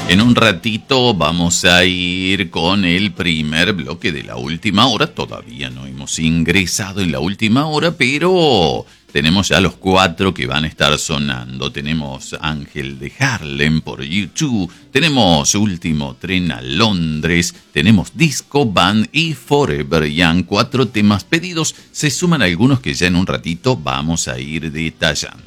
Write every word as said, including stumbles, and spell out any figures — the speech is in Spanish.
En un ratito vamos a ir con el primer bloque de la última hora. Todavía no hemos ingresado en la última hora, pero tenemos ya los cuatro que van a estar sonando. Tenemos Ángel de Harlem por YouTube, tenemos Último Tren a Londres, tenemos Disco Band y Forever Young. Cuatro temas pedidos, se suman algunos que ya en un ratito vamos a ir detallando.